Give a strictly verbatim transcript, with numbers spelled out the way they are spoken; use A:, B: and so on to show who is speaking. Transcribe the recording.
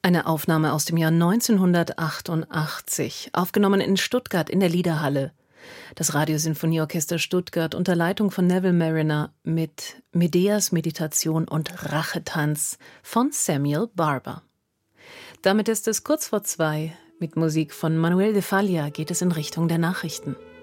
A: Eine Aufnahme aus dem Jahr neunzehnhundertachtundachtzig, aufgenommen in Stuttgart in der Liederhalle. Das Radiosinfonieorchester Stuttgart unter Leitung von Neville Marriner mit Medeas Meditation und Rachetanz von Samuel Barber. Damit ist es kurz vor zwei. Mit Musik von Manuel de Falla geht es in Richtung der Nachrichten.